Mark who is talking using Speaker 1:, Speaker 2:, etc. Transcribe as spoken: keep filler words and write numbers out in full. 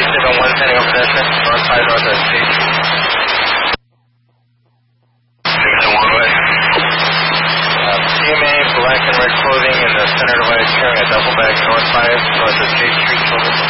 Speaker 1: seven one sending a pedestrian, north five north of State Street. six seven one way. Uh, C M A, black and red clothing in the center divided carrying a duffel bag, north five north of State Street, children.